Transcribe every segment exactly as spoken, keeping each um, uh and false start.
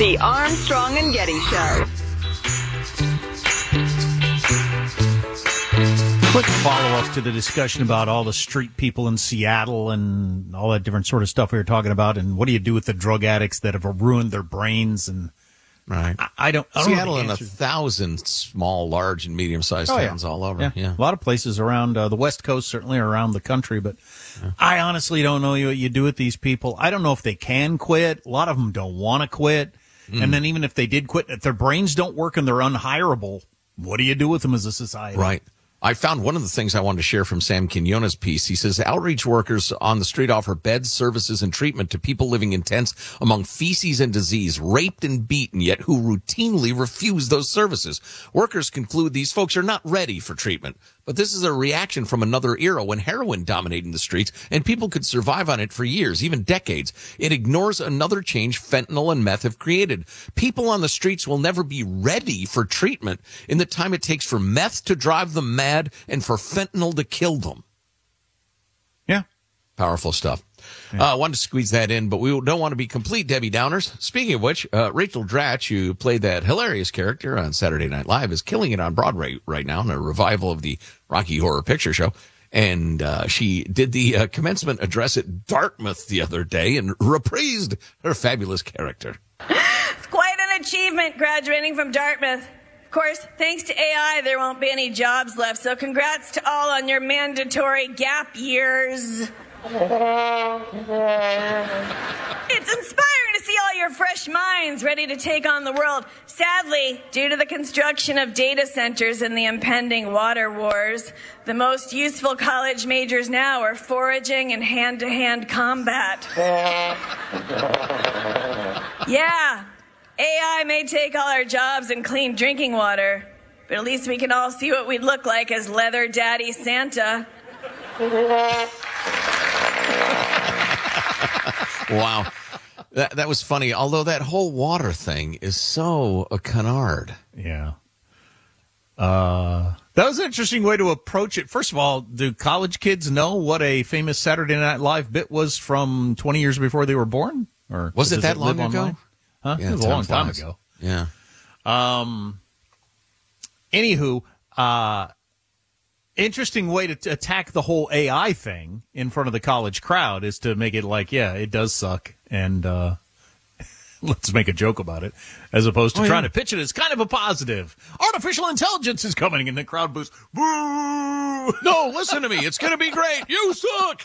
The Armstrong and Getty Show. Quick follow-up to the discussion about all the street people in Seattle and all that different sort of stuff we were talking about, and what do you do with the drug addicts that have ruined their brains? And right, I, I don't. I don't Seattle and a thousand small, large, and medium-sized oh, towns yeah. all over. Yeah. yeah, a lot of places around uh, the West Coast, certainly around the country. But yeah. I honestly don't know what you do with these people. I don't know if they can quit. A lot of them don't want to quit, mm. and then even if they did quit, if their brains don't work and they're unhireable, what do you do with them as a society? Right. I found one of the things I wanted to share from Sam Quinones' piece. He says outreach workers on the street offer beds, services, and treatment to people living in tents among feces and disease, raped and beaten, yet who routinely refuse those services. Workers conclude these folks are not ready for treatment. But this is a reaction from another era when heroin dominated the streets and people could survive on it for years, even decades. It ignores another change fentanyl and meth have created. People on the streets will never be ready for treatment in the time it takes for meth to drive them mad and for fentanyl to kill them. Yeah. Powerful stuff. Yeah. I uh, wanted to squeeze that in, but we don't want to be complete Debbie Downers. Speaking of which, uh, Rachel Dratch, who played that hilarious character on Saturday Night Live, is killing it on Broadway right now in a revival of the Rocky Horror Picture Show. And uh, she did the uh, commencement address at Dartmouth the other day and reprised her fabulous character. It's quite an achievement graduating from Dartmouth. Of course, thanks to A I, there won't be any jobs left. So congrats to all on your mandatory gap years. It's inspiring to see all your fresh minds ready to take on the world. Sadly, due to the construction of data centers and the impending water wars, the most useful college majors now are foraging and hand-to-hand combat. Yeah, A I may take all our jobs and clean drinking water, but at least we can all see what we'd look like as Leather Daddy Santa. Wow. That that was funny, although that whole water thing is so a canard. Yeah. Uh, that was an interesting way to approach it. First of all, do college kids know what a famous Saturday Night Live bit was from twenty years before they were born? Or was it that it long ago? Online? Huh? Yeah, it was a long time ago. Yeah. Um. Anywho, uh, interesting way to t- attack the whole A I thing in front of the college crowd is to make it like, yeah, it does suck, and uh, let's make a joke about it, as opposed to oh, trying yeah. to pitch it as kind of a positive. Artificial intelligence is coming, and the crowd boos, boo! No, listen to me. It's going to be great. You suck.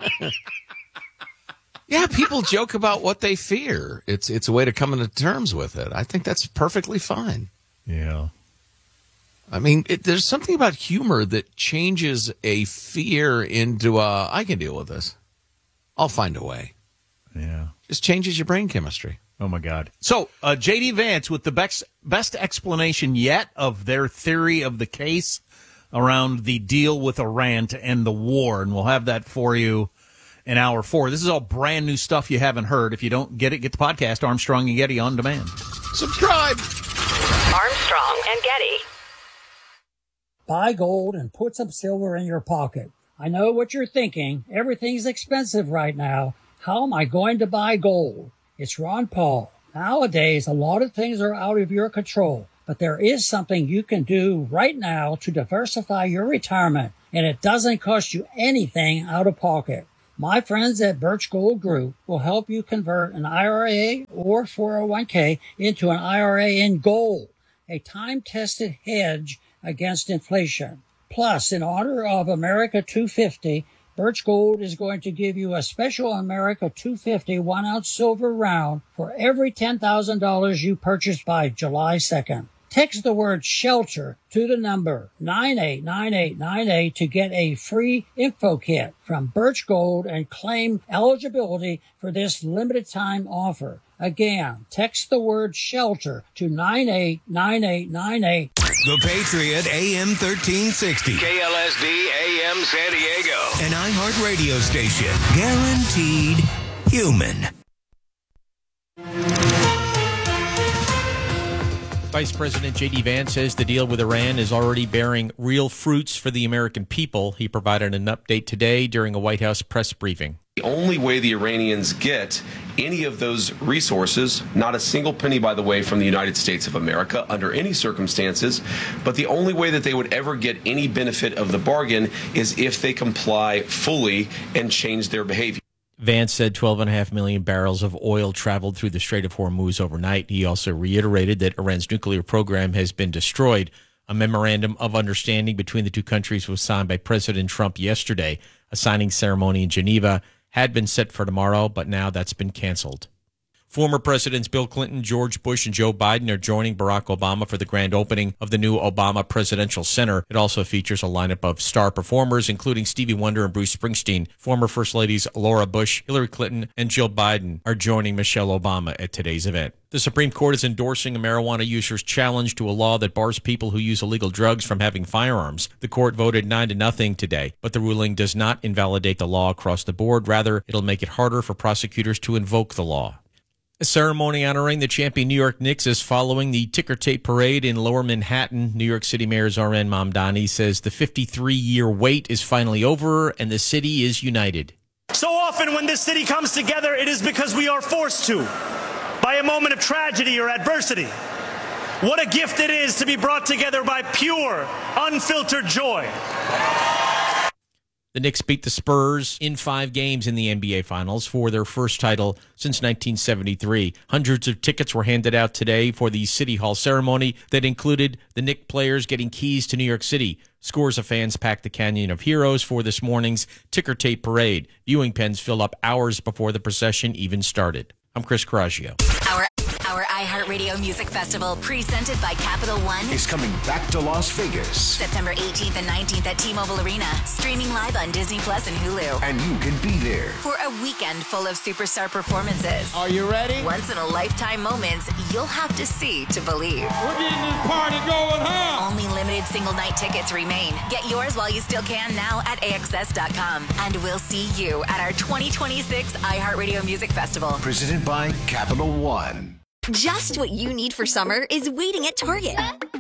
Yeah, people joke about what they fear. It's it's a way to come into terms with it. I think that's perfectly fine. Yeah. I mean, it, there's something about humor that changes a fear into a, I can deal with this. I'll find a way. Yeah. Just changes your brain chemistry. Oh, my God. So, uh, J D Vance with the best, best explanation yet of their theory of the case around the deal with Iran to end the war. And we'll have that for you in hour four. This is all brand new stuff you haven't heard. If you don't get it, get the podcast, Armstrong and Getty on demand. Subscribe. Armstrong and Getty. Buy gold and put some silver in your pocket. I know what you're thinking. Everything's expensive right now. How am I going to buy gold? It's Ron Paul. Nowadays, a lot of things are out of your control, but there is something you can do right now to diversify your retirement, and it doesn't cost you anything out of pocket. My friends at Birch Gold Group will help you convert an I R A or four oh one k into an I R A in gold, a time-tested hedge against inflation. Plus, in honor of America two fifty, Birch Gold is going to give you a special America two fifty one-ounce silver round for every ten thousand dollars you purchase by July second. Text the word SHELTER to the number nine eight nine eight nine eight to get a free info kit from Birch Gold and claim eligibility for this limited time offer. Again, text the word SHELTER to nine eight nine eight nine eight. The Patriot A M thirteen sixty. K L S D A M San Diego. An iHeart radio station. Guaranteed human. Vice President J D Vance says the deal with Iran is already bearing real fruits for the American people. He provided an update today during a White House press briefing. The only way the Iranians get any of those resources, not a single penny, by the way, from the United States of America under any circumstances. But the only way that they would ever get any benefit of the bargain is if they comply fully and change their behavior. Vance said twelve point five million barrels of oil traveled through the Strait of Hormuz overnight. He also reiterated that Iran's nuclear program has been destroyed. A memorandum of understanding between the two countries was signed by President Trump yesterday. A signing ceremony in Geneva had been set for tomorrow, but now that's been canceled. Former Presidents Bill Clinton, George Bush, and Joe Biden are joining Barack Obama for the grand opening of the new Obama Presidential Center. It also features a lineup of star performers, including Stevie Wonder and Bruce Springsteen. Former First Ladies Laura Bush, Hillary Clinton, and Jill Biden are joining Michelle Obama at today's event. The Supreme Court is endorsing a marijuana user's challenge to a law that bars people who use illegal drugs from having firearms. The court voted nine to nothing today, but the ruling does not invalidate the law across the board. Rather, it'll make it harder for prosecutors to invoke the law. A ceremony honoring the champion New York Knicks is following the ticker tape parade in Lower Manhattan. New York City Mayor Zohran Mamdani says the fifty-three-year wait is finally over and the city is united. So often when this city comes together, it is because we are forced to, by a moment of tragedy or adversity. What a gift it is to be brought together by pure, unfiltered joy. The Knicks beat the Spurs in five games in the N B A Finals for their first title since nineteen seventy-three. Hundreds of tickets were handed out today for the City Hall ceremony that included the Knicks players getting keys to New York City. Scores of fans packed the Canyon of Heroes for this morning's ticker tape parade. Viewing pens fill up hours before the procession even started. I'm Chris Coraggio. Our Our iHeartRadio Music Festival, presented by Capital One, is coming back to Las Vegas. September eighteenth and nineteenth at T-Mobile Arena. Streaming live on Disney Plus and Hulu. And you can be there for a weekend full of superstar performances. Are you ready? Once-in-a-lifetime moments you'll have to see to believe. We're getting this party going, huh? Only limited single-night tickets remain. Get yours while you still can now at A X S dot com. And we'll see you at our twenty twenty-six iHeartRadio Music Festival. Presented by Capital One. Just what you need for summer is waiting at Target.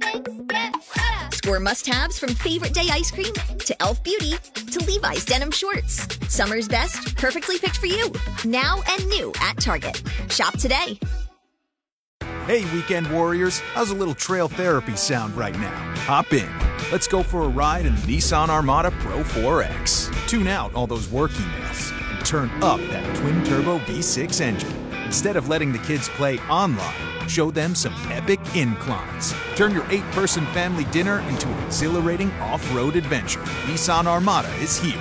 Score must-haves from favorite day ice cream to e l f beauty to Levi's denim shorts. Summer's best, perfectly picked for you. Now and new at Target. Shop today. Hey, weekend warriors. How's a little trail therapy sound right now? Hop in. Let's go for a ride in the Nissan Armada Pro four X. Tune out all those work emails and turn up that twin-turbo V six engine. Instead of letting the kids play online, show them some epic inclines. Turn your eight-person family dinner into an exhilarating off-road adventure. Nissan Armada is here.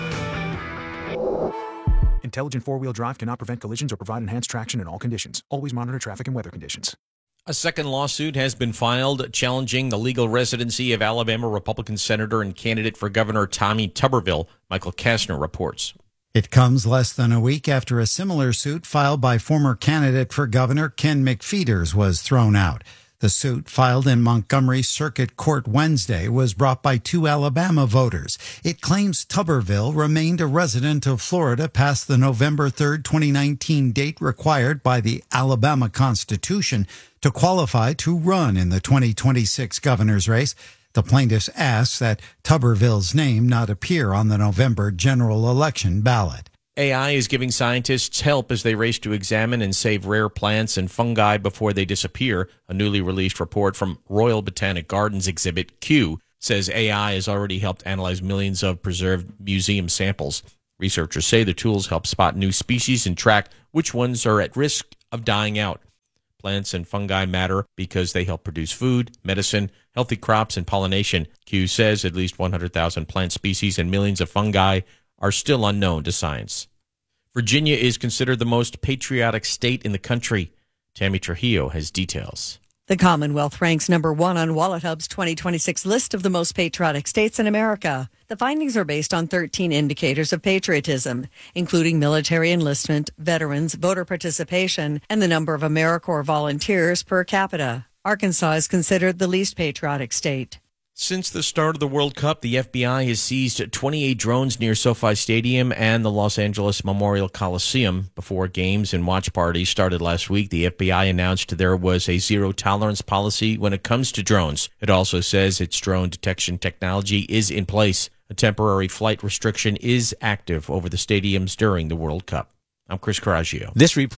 Intelligent four-wheel drive cannot prevent collisions or provide enhanced traction in all conditions. Always monitor traffic and weather conditions. A second lawsuit has been filed challenging the legal residency of Alabama Republican Senator and candidate for Governor Tommy Tuberville. Michael Kastner reports. It comes less than a week after a similar suit filed by former candidate for governor Ken McFeeters was thrown out. The suit, filed in Montgomery Circuit Court Wednesday, was brought by two Alabama voters. It claims Tuberville remained a resident of Florida past the November third, twenty nineteen date required by the Alabama Constitution to qualify to run in the twenty twenty-six governor's race. The plaintiffs asked that Tuberville's name not appear on the November general election ballot. A I is giving scientists help as they race to examine and save rare plants and fungi before they disappear. A newly released report from Royal Botanic Gardens Exhibit Q says A I has already helped analyze millions of preserved museum samples. Researchers say the tools help spot new species and track which ones are at risk of dying out. Plants and fungi matter because they help produce food, medicine, healthy crops, and pollination. Q says at least one hundred thousand plant species and millions of fungi are still unknown to science. Virginia is considered the most patriotic state in the country. Tammy Trujillo has details. The Commonwealth ranks number one on WalletHub's twenty twenty-six list of the most patriotic states in America. The findings are based on thirteen indicators of patriotism, including military enlistment, veterans, voter participation, and the number of AmeriCorps volunteers per capita. Arkansas is considered the least patriotic state. Since the start of the World Cup, the F B I has seized twenty-eight drones near SoFi Stadium and the Los Angeles Memorial Coliseum. Before games and watch parties started last week, the F B I announced there was a zero-tolerance policy when it comes to drones. It also says its drone detection technology is in place. A temporary flight restriction is active over the stadiums during the World Cup. I'm Chris Coraggio. This report.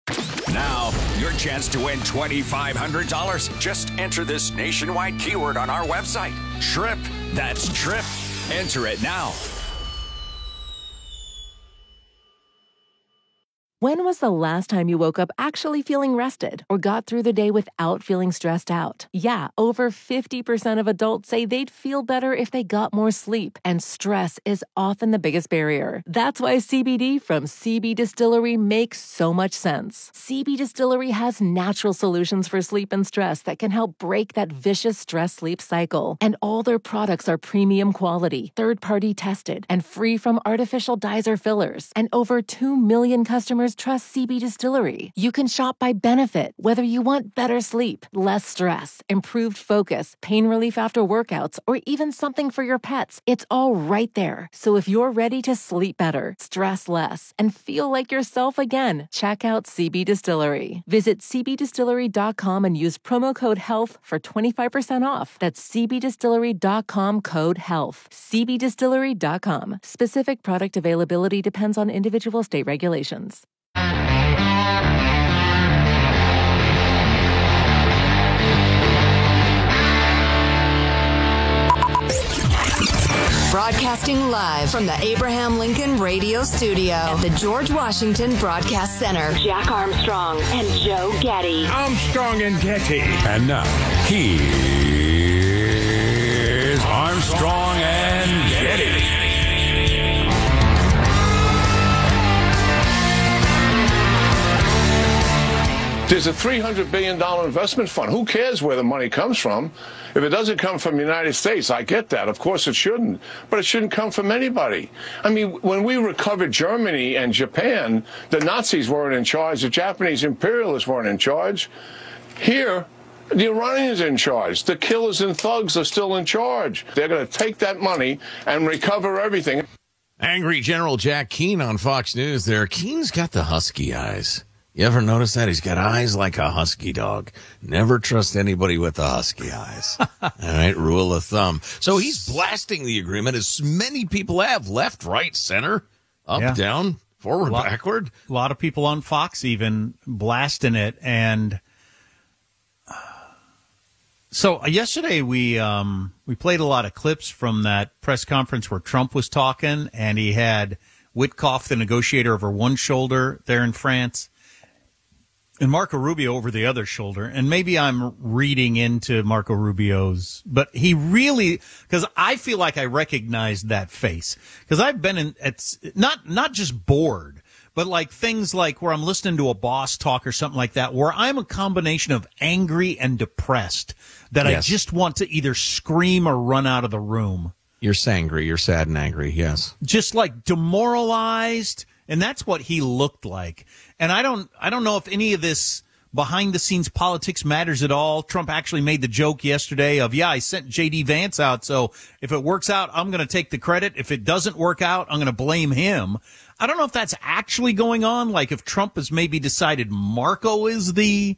Now, your chance to win twenty-five hundred dollars. Just enter this nationwide keyword on our website. Trip. That's Trip. Enter it now. When was the last time you woke up actually feeling rested or got through the day without feeling stressed out? Yeah, over fifty percent of adults say they'd feel better if they got more sleep, and stress is often the biggest barrier. That's why C B D from C B Distillery makes so much sense. C B Distillery has natural solutions for sleep and stress that can help break that vicious stress-sleep cycle. And all their products are premium quality, third-party tested, and free from artificial dyes or fillers. And over two million customers trust C B Distillery. You can shop by benefit, whether you want better sleep, less stress, improved focus, pain relief after workouts, or even something for your pets. It's all right there. So if you're ready to sleep better, stress less, and feel like yourself again, check out C B Distillery. Visit c b distillery dot com and use promo code HEALTH for twenty-five percent off. That's c b distillery dot com code HEALTH. c b distillery dot com. Specific product availability depends on individual state regulations. Broadcasting live from the Abraham Lincoln Radio Studio at the George Washington Broadcast Center. Jack Armstrong and Joe Getty. Armstrong and Getty. And now, here's Armstrong and Getty. There's a three hundred billion dollars investment fund. Who cares where the money comes from? If it doesn't come from the United States, I get that. Of course it shouldn't. But it shouldn't come from anybody. I mean, when we recovered Germany and Japan, the Nazis weren't in charge. The Japanese imperialists weren't in charge. Here, the Iranians are in charge. The killers and thugs are still in charge. They're going to take that money and recover everything. Angry General Jack Keane on Fox News there. Keane's got the husky eyes. You ever notice that? He's got eyes like a husky dog. Never trust anybody with the husky eyes. All right, rule of thumb. So he's blasting the agreement, as many people have, left, right, center, up, Yeah. down, forward, A lot- backward. A lot of people on Fox even blasting it. And uh, so uh, yesterday we um, we played a lot of clips from that press conference where Trump was talking, and he had Witkoff, the negotiator, over one shoulder there in France, and Marco Rubio over the other shoulder. And maybe I'm reading into Marco Rubio's, but he really, because I feel like I recognize that face, because I've been in, it's not, not just bored, but like things like where I'm listening to a boss talk or something like that, where I'm a combination of angry and depressed, that Yes. I just want to either scream or run out of the room. You're sangry. You're sad and angry. Yes. Just like demoralized. And that's what he looked like. And I don't I don't know if any of this behind-the-scenes politics matters at all. Trump actually made the joke yesterday of, yeah, I sent J D Vance out, so if it works out, I'm going to take the credit. If it doesn't work out, I'm going to blame him. I don't know if that's actually going on, like if Trump has maybe decided Marco is the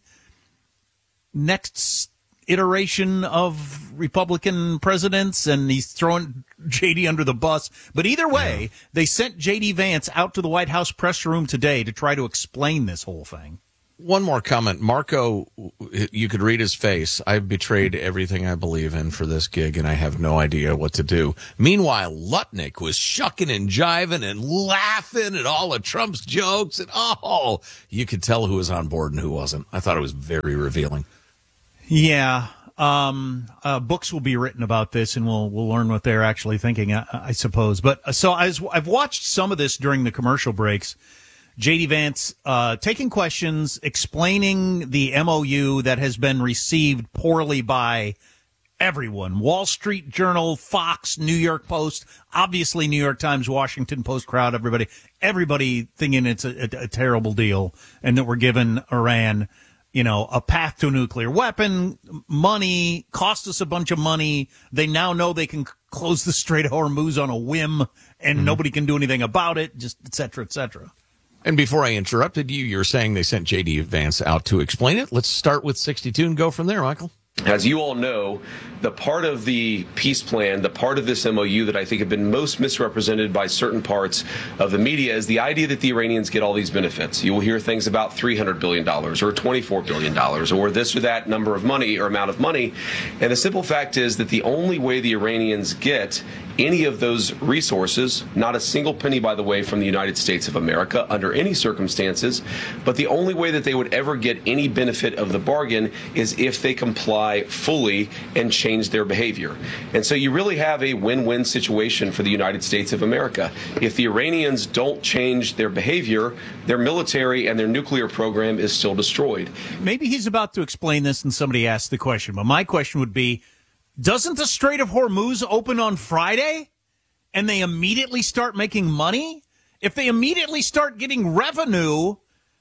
next iteration of Republican presidents, and he's throwing J D under the bus. But either way, yeah. They sent J D Vance out to the White House press room today to try to explain this whole thing. One more comment. Marco, you could read his face. I've betrayed everything I believe in for this gig, and I have no idea what to do. Meanwhile, Lutnick was shucking and jiving and laughing at all of Trump's jokes. And, oh, you could tell who was on board and who wasn't. I thought it was very revealing. Yeah. Um, uh, books will be written about this, and we'll we'll learn what they're actually thinking, I, I suppose. But uh, so I was, I've watched some of this during the commercial breaks. J D Vance uh, taking questions, explaining the M O U that has been received poorly by everyone. Wall Street Journal, Fox, New York Post, obviously New York Times, Washington Post crowd, everybody, everybody thinking it's a, a, a terrible deal and that we're giving Iran, you know, a path to a nuclear weapon, money, cost us a bunch of money. They now know they can close the Strait of Hormuz on a whim, and mm-hmm. nobody can do anything about it, just et cetera, et cetera. And before I interrupted you, you're saying they sent J D Vance out to explain it. Let's start with sixty-two and go from there, Michael. As you all know, the part of the peace plan, the part of this M O U that I think have been most misrepresented by certain parts of the media is the idea that the Iranians get all these benefits. You will hear things about three hundred billion dollars or twenty-four billion dollars or this or that number of money or amount of money. And the simple fact is that the only way the Iranians get any of those resources, not a single penny, by the way, from the United States of America under any circumstances, but the only way that they would ever get any benefit of the bargain is if they comply fully and change their behavior. And so you really have a win-win situation for the United States of America. If the Iranians don't change their behavior, their military and their nuclear program is still destroyed. Maybe he's about to explain this and somebody asked the question, but my question would be, doesn't the Strait of Hormuz open on Friday and they immediately start making money? If they immediately start getting revenue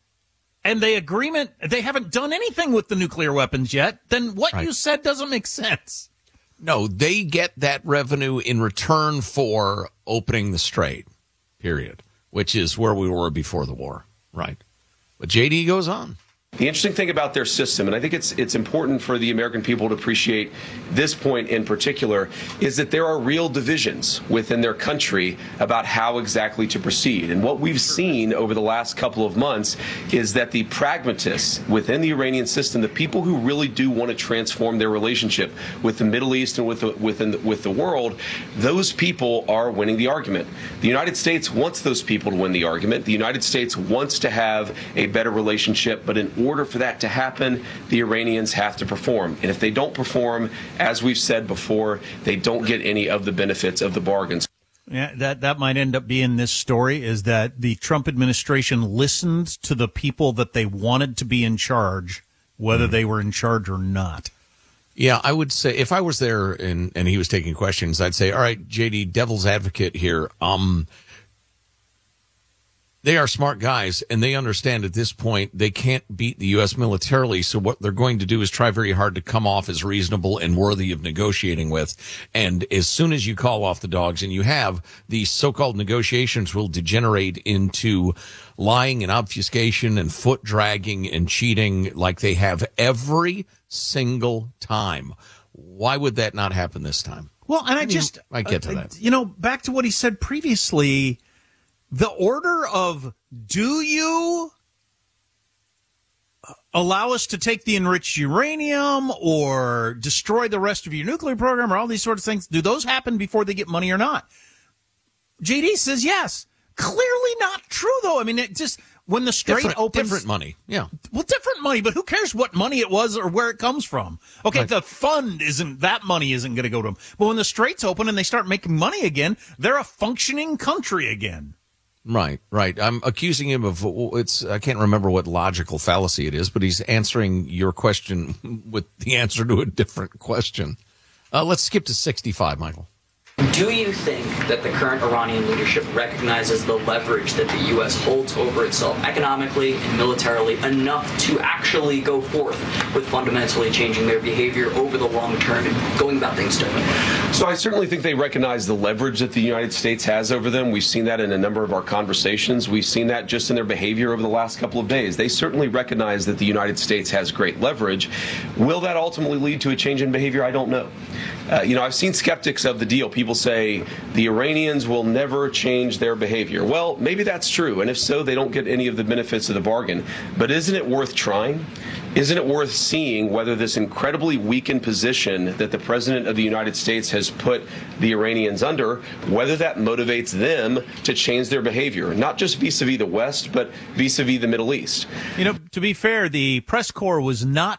and the agreement, they haven't done anything with the nuclear weapons yet, then what right. you said doesn't make sense. No, they get that revenue in return for opening the strait, period, which is where we were before the war, right? But J D goes on. The interesting thing about their system, and I think it's it's important for the American people to appreciate this point in particular, is that there are real divisions within their country about how exactly to proceed. And what we've seen over the last couple of months is that the pragmatists within the Iranian system, the people who really do want to transform their relationship with the Middle East and with the, within the, with the world, those people are winning the argument. The United States wants those people to win the argument. The United States wants to have a better relationship, but in order for that to happen, the Iranians have to perform. And if they don't perform, as we've said before, they don't get any of the benefits of the bargains. Yeah, that, that might end up being this story, is that the Trump administration listened to the people that they wanted to be in charge, whether mm. they were in charge or not. Yeah, I would say if I was there and, and he was taking questions, I'd say, all right, J D, devil's advocate here. Um, They are smart guys, and they understand at this point they can't beat the U S militarily, so what they're going to do is try very hard to come off as reasonable and worthy of negotiating with. And as soon as you call off the dogs, and you have, these so-called negotiations will degenerate into lying and obfuscation and foot-dragging and cheating like they have every single time. Why would that not happen this time? Well, and I, I mean, just... I get to that. You know, back to what he said previously... The order of, do you allow us to take the enriched uranium or destroy the rest of your nuclear program or all these sorts of things, do those happen before they get money or not? J D says yes. Clearly not true, though. I mean, it just, when the strait different, opens... Different money, yeah. Well, different money, but who cares what money it was or where it comes from? Okay, right. The fund isn't, that money isn't going to go to them. But when the strait's open and they start making money again, they're a functioning country again. Right, right. I'm accusing him of, it's, I can't remember what logical fallacy it is, but he's answering your question with the answer to a different question. Uh, let's skip to sixty-five, Michael. Do you think that the current Iranian leadership recognizes the leverage that the U S holds over itself economically and militarily enough to actually go forth with fundamentally changing their behavior over the long term and going about things differently? So I certainly think they recognize the leverage that the United States has over them. We've seen that in a number of our conversations. We've seen that just in their behavior over the last couple of days. They certainly recognize that the United States has great leverage. Will that ultimately lead to a change in behavior? I don't know. Uh, you know, I've seen skeptics of the deal. People say the Iranians will never change their behavior. Well, maybe that's true, and if so, they don't get any of the benefits of the bargain. But isn't it worth trying? Isn't it worth seeing whether this incredibly weakened position that the President of the United States has put the Iranians under, whether that motivates them to change their behavior, not just vis-a-vis the West, but vis-a-vis the Middle East? You know, to be fair, the press corps was not